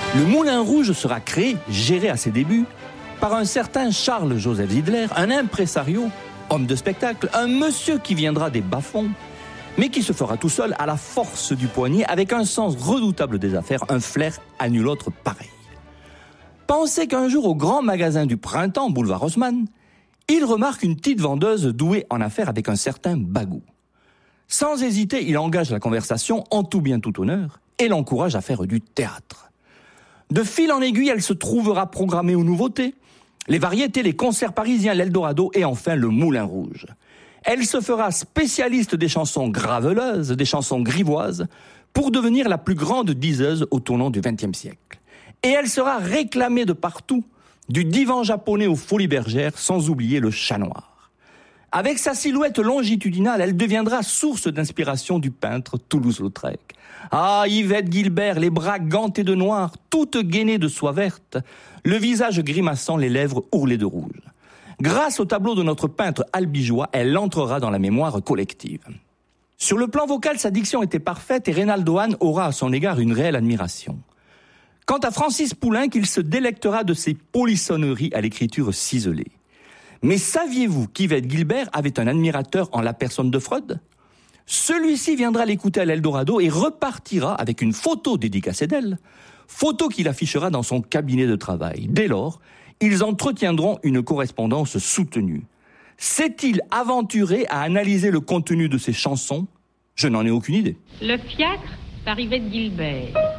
Le Moulin Rouge sera créé, géré à ses débuts, par un certain Charles-Joseph Zidler, un impresario, homme de spectacle, un monsieur qui viendra des bas-fonds, mais qui se fera tout seul à la force du poignet, avec un sens redoutable des affaires, un flair à nul autre pareil. Pensez qu'un jour, au grand magasin du Printemps, boulevard Haussmann, il remarque une petite vendeuse douée en affaires avec un certain bagou. Sans hésiter, il engage la conversation en tout bien tout honneur et l'encourage à faire du théâtre. De fil en aiguille, elle se trouvera programmée aux nouveautés, les variétés, les concerts parisiens, l'Eldorado et enfin le Moulin Rouge. Elle se fera spécialiste des chansons graveleuses, des chansons grivoises, pour devenir la plus grande diseuse au tournant du XXe siècle. Et elle sera réclamée de partout, du divan japonais aux Folies Bergères, sans oublier le Chat Noir. Avec sa silhouette longitudinale, elle deviendra source d'inspiration du peintre Toulouse-Lautrec. Ah, Yvette Guilbert, les bras gantés de noir, toute gainée de soie verte, le visage grimaçant, les lèvres ourlées de rouge. Grâce au tableau de notre peintre albigeois, elle entrera dans la mémoire collective. Sur le plan vocal, sa diction était parfaite et Reynaldo Hahn aura à son égard une réelle admiration. Quant à Francis Poulenc, il se délectera de ses polissonneries à l'écriture ciselée. Mais saviez-vous qu'Yvette Guilbert avait un admirateur en la personne de Freud ? Celui-ci viendra l'écouter à l'Eldorado et repartira avec une photo dédicacée d'elle, photo qu'il affichera dans son cabinet de travail. Dès lors, ils entretiendront une correspondance soutenue. S'est-il aventuré à analyser le contenu de ses chansons ? Je n'en ai aucune idée. Le fiacre par Yvette Guilbert.